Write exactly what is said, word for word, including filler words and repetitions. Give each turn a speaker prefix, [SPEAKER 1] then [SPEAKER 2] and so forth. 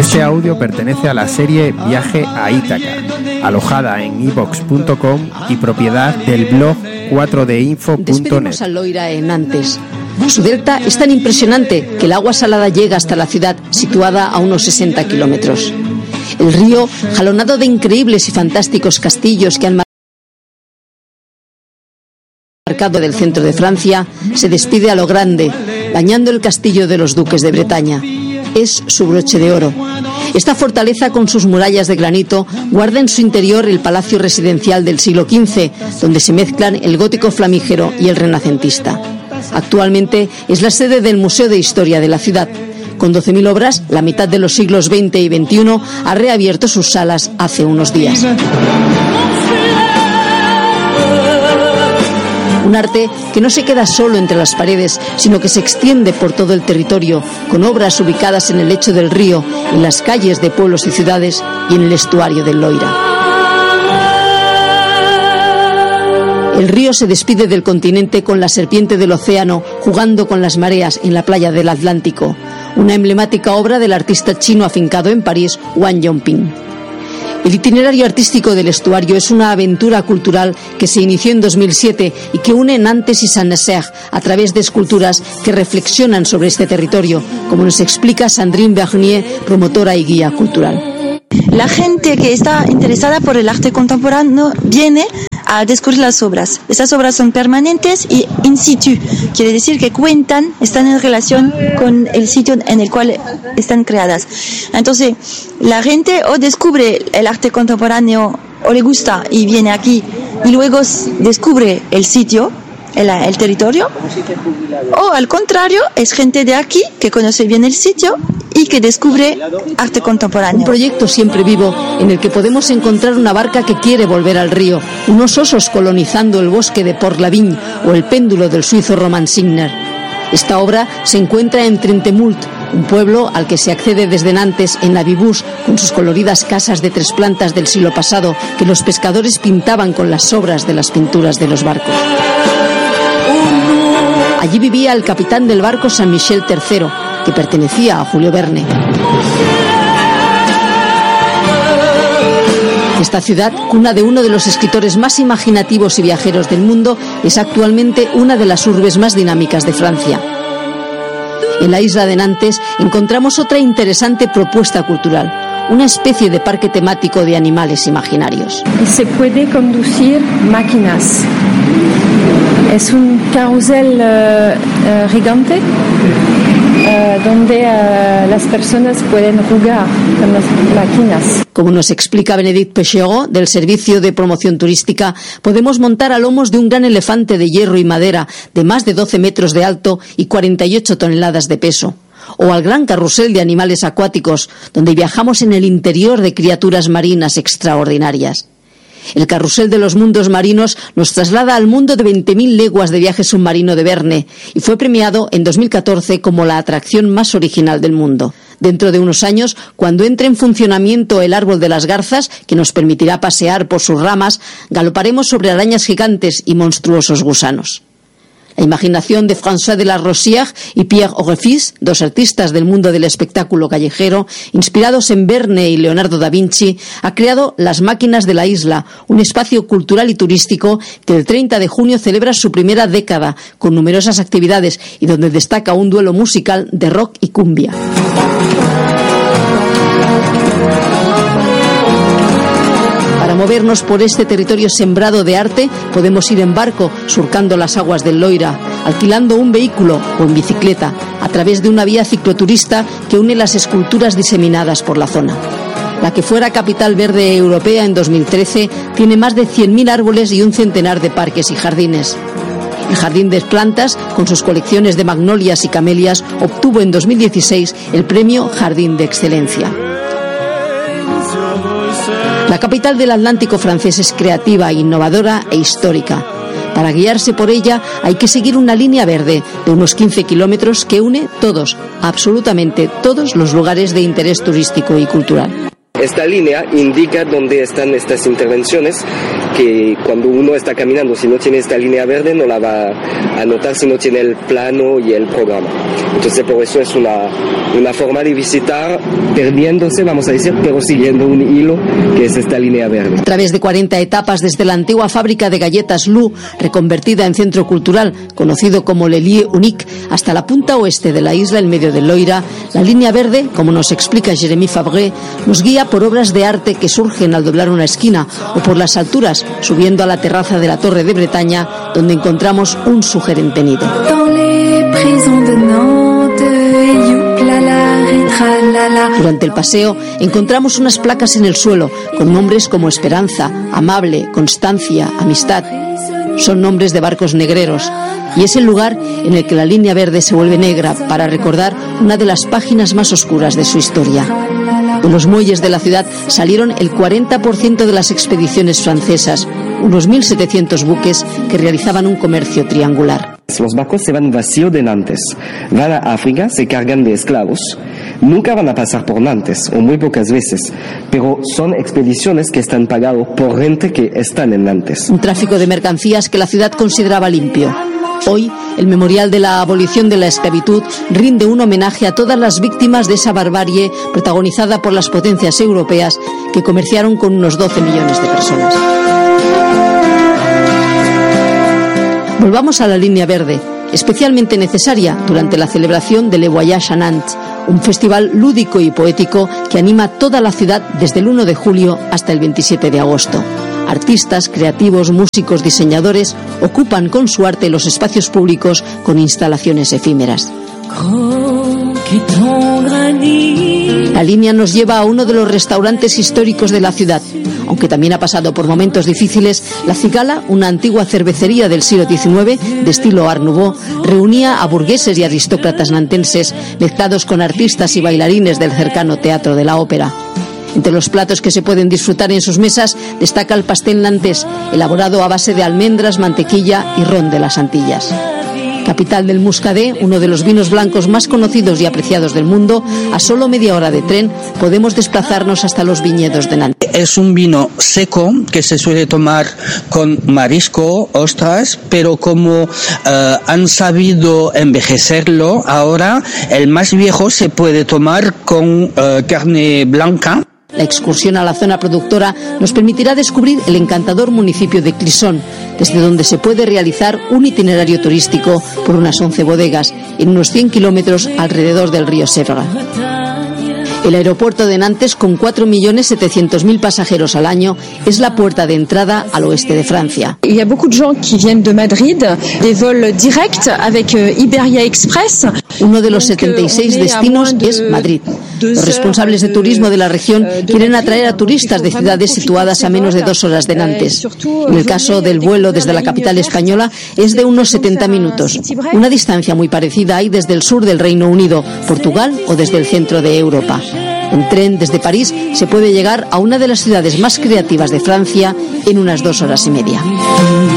[SPEAKER 1] Este audio pertenece a la serie Viaje a Ítaca, alojada en i vox punto com y propiedad del blog cuatro d info punto net.
[SPEAKER 2] Despedimos al Loira en Nantes. Su delta es tan impresionante que el agua salada llega hasta la ciudad, situada a unos sesenta kilómetros. El río, jalonado de increíbles y fantásticos castillos que han marcado del centro de Francia, se despide a lo grande, bañando el castillo de los duques de Bretaña. Es su broche de oro. Esta fortaleza, con sus murallas de granito, guarda en su interior el palacio residencial del siglo quince, donde se mezclan el gótico flamígero y el renacentista. Actualmente es la sede del Museo de Historia de la ciudad. Con doce mil obras, la mitad de los siglos veinte y veintiuno, ha reabierto sus salas hace unos días. Un arte que no se queda solo entre las paredes, sino que se extiende por todo el territorio, con obras ubicadas en el lecho del río, en las calles de pueblos y ciudades y en el estuario del Loira. El río se despide del continente con la serpiente del océano jugando con las mareas en la playa del Atlántico, una emblemática obra del artista chino afincado en París, Wang Yongping. El itinerario artístico del estuario es una aventura cultural que se inició en dos mil siete y que une Nantes y Saint-Nazaire a través de esculturas que reflexionan sobre este territorio, como nos explica Sandrine Bernier, promotora y guía cultural.
[SPEAKER 3] La gente que está interesada por el arte contemporáneo viene a descubrir las obras. Estas obras son permanentes y in situ, quiere decir que cuentan, están en relación con el sitio en el cual están creadas. Entonces, la gente o descubre el arte contemporáneo o le gusta y viene aquí y luego descubre el sitio, el, el territorio, o al contrario, es gente de aquí que conoce bien el sitio y que descubre arte contemporáneo.
[SPEAKER 2] Un proyecto siempre vivo en el que podemos encontrar una barca que quiere volver al río, unos osos colonizando el bosque de Port-la-Vigne o el péndulo del suizo Roman Signer. Esta obra se encuentra en Trentemult, un pueblo al que se accede desde Nantes en la Vibus, con sus coloridas casas de tres plantas del siglo pasado que los pescadores pintaban con las sobras de las pinturas de los barcos. Allí vivía el capitán del barco San Michel tercero, que pertenecía a Julio Verne. Esta ciudad, cuna de uno de los escritores más imaginativos y viajeros del mundo, es actualmente una de las urbes más dinámicas de Francia. En la isla de Nantes encontramos otra interesante propuesta cultural, una especie de parque temático de animales imaginarios.
[SPEAKER 4] Se puede conducir máquinas. Es un carrusel uh, uh, gigante uh, donde uh, las personas pueden jugar con las máquinas.
[SPEAKER 2] Como nos explica Benedict Peixego, del Servicio de Promoción Turística, podemos montar a lomos de un gran elefante de hierro y madera de más de doce metros de alto y cuarenta y ocho toneladas de peso. O al gran carrusel de animales acuáticos, donde viajamos en el interior de criaturas marinas extraordinarias. El carrusel de los mundos marinos nos traslada al mundo de veinte mil leguas de viaje submarino de Verne y fue premiado en dos mil catorce como la atracción más original del mundo. Dentro de unos años, cuando entre en funcionamiento el árbol de las garzas, que nos permitirá pasear por sus ramas, galoparemos sobre arañas gigantes y monstruosos gusanos. La imaginación de François de la Rosière y Pierre Orefis, dos artistas del mundo del espectáculo callejero, inspirados en Verne y Leonardo da Vinci, ha creado Las Máquinas de la Isla, un espacio cultural y turístico que el treinta de junio celebra su primera década, con numerosas actividades y donde destaca un duelo musical de rock y cumbia. Para movernos por este territorio sembrado de arte, podemos ir en barco, surcando las aguas del Loira, alquilando un vehículo o en bicicleta, a través de una vía cicloturista que une las esculturas diseminadas por la zona. La que fuera capital verde europea en dos mil trece tiene más de cien mil árboles y un centenar de parques y jardines. El Jardín de Plantas, con sus colecciones de magnolias y camelias, obtuvo en dos mil dieciséis el premio Jardín de Excelencia. La capital del Atlántico francés es creativa, innovadora e histórica. Para guiarse por ella hay que seguir una línea verde de unos quince kilómetros que une todos, absolutamente todos los lugares de interés turístico y cultural.
[SPEAKER 5] Esta línea indica dónde están estas intervenciones, que cuando uno está caminando, si no tiene esta línea verde, no la va a notar si no tiene el plano y el programa. Entonces, por eso es una, una forma de visitar perdiéndose, vamos a decir, pero siguiendo un hilo, que es esta línea verde.
[SPEAKER 2] A través de cuarenta etapas, desde la antigua fábrica de galletas Lu, reconvertida en centro cultural, conocido como Le Lieu Unique, hasta la punta oeste de la isla, en medio del Loira, la línea verde, como nos explica Jérémy Fabré, nos guía por obras de arte que surgen al doblar una esquina o por las alturas, subiendo a la terraza de la Torre de Bretaña, donde encontramos un sugerente nido. Durante el paseo encontramos unas placas en el suelo con nombres como Esperanza, Amable, Constancia, Amistad. Son nombres de barcos negreros, y es el lugar en el que la línea verde se vuelve negra para recordar una de las páginas más oscuras de su historia. De los muelles de la ciudad salieron el cuarenta por ciento de las expediciones francesas, unos mil setecientos buques que realizaban un comercio triangular.
[SPEAKER 5] Los barcos se van vacíos de Nantes, van a África, se cargan de esclavos. Nunca van a pasar por Nantes, o muy pocas veces, pero son expediciones que están pagadas por gente que están en Nantes.
[SPEAKER 2] Un tráfico de mercancías que la ciudad consideraba limpio. Hoy, el memorial de la abolición de la esclavitud rinde un homenaje a todas las víctimas de esa barbarie protagonizada por las potencias europeas que comerciaron con unos doce millones de personas. Volvamos a la línea verde, especialmente necesaria durante la celebración de Le Voyage à Nantes, un festival lúdico y poético que anima toda la ciudad desde el uno de julio hasta el veintisiete de agosto. Artistas, creativos, músicos, diseñadores ocupan con su arte los espacios públicos con instalaciones efímeras. La línea nos lleva a uno de los restaurantes históricos de la ciudad. Aunque también ha pasado por momentos difíciles, La Cigala, una antigua cervecería del siglo diecinueve de estilo Art Nouveau, reunía a burgueses y aristócratas nantenses mezclados con artistas y bailarines del cercano Teatro de la Ópera. Entre los platos que se pueden disfrutar en sus mesas destaca el pastel nantés, elaborado a base de almendras, mantequilla y ron de las Antillas. Capital del Muscadet, uno de los vinos blancos más conocidos y apreciados del mundo, a solo media hora de tren podemos desplazarnos hasta los viñedos de Nantes.
[SPEAKER 6] Es un vino seco que se suele tomar con marisco, ostras, pero como eh, han sabido envejecerlo ahora, el más viejo se puede tomar con eh, carne blanca.
[SPEAKER 2] La excursión a la zona productora nos permitirá descubrir el encantador municipio de Clisson, desde donde se puede realizar un itinerario turístico por unas once bodegas en unos cien kilómetros alrededor del río Sèvres. El aeropuerto de Nantes, con cuatro millones setecientos mil pasajeros al año, es la puerta de entrada al oeste de Francia.
[SPEAKER 7] Il y a beaucoup de gens qui viennent de Madrid, des vols directs avec Iberia Express.
[SPEAKER 2] Uno de los setenta y seis destinos es Madrid. Los responsables de turismo de la región quieren atraer a turistas de ciudades situadas a menos de dos horas de Nantes. En el caso del vuelo desde la capital española es de unos setenta minutos. Una distancia muy parecida hay desde el sur del Reino Unido, Portugal o desde el centro de Europa. En tren desde París se puede llegar a una de las ciudades más creativas de Francia en unas dos horas y media.